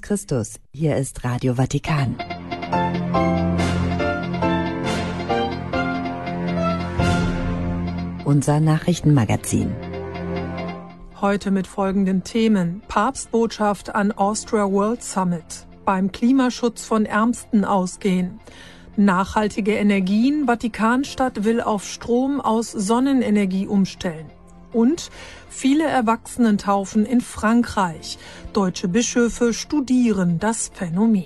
Christus, hier ist Radio Vatikan. Unser Nachrichtenmagazin. Heute mit folgenden Themen: Papstbotschaft an Austria World Summit, beim Klimaschutz von Ärmsten ausgehen, nachhaltige Energien, Vatikanstadt will auf Strom aus Sonnenenergie umstellen und viele Erwachsenentaufen in Frankreich. Deutsche Bischöfe studieren das Phänomen.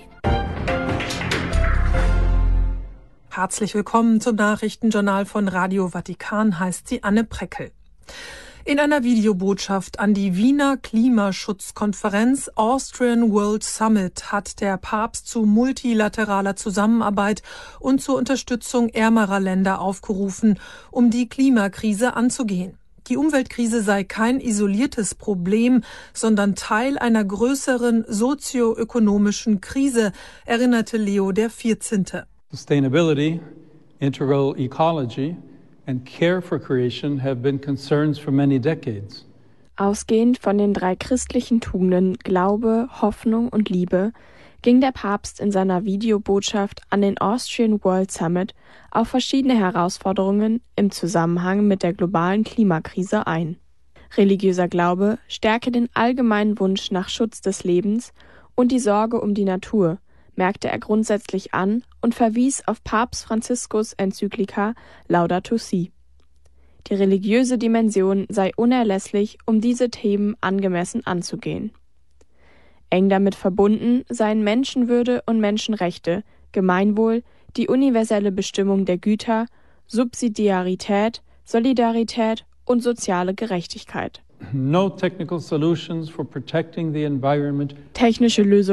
Herzlich willkommen zum Nachrichtenjournal von Radio Vatikan, heißt sie Anne Preckel. In einer Videobotschaft an die Wiener Klimaschutzkonferenz Austrian World Summit hat der Papst zu multilateraler Zusammenarbeit und zur Unterstützung ärmerer Länder aufgerufen, um die Klimakrise anzugehen. Die Umweltkrise sei kein isoliertes Problem, sondern Teil einer größeren sozioökonomischen Krise, erinnerte Leo XIV. Sustainability, integral ecology and care for creation have been concerns for many decades. Ausgehend von den 3 christlichen Tugenden Glaube, Hoffnung und Liebe ging der Papst in seiner Videobotschaft an den Austrian World Summit auf verschiedene Herausforderungen im Zusammenhang mit der globalen Klimakrise ein. Religiöser Glaube stärke den allgemeinen Wunsch nach Schutz des Lebens und die Sorge um die Natur, merkte er grundsätzlich an und verwies auf Papst Franziskus Enzyklika Laudato Si. Die religiöse Dimension sei unerlässlich, um diese Themen angemessen anzugehen. Eng damit verbunden seien Menschenwürde und Menschenrechte, Gemeinwohl, die universelle Bestimmung der Güter, Subsidiarität, Solidarität und soziale Gerechtigkeit. No technical solutions for protecting the environment. Technische Lösungen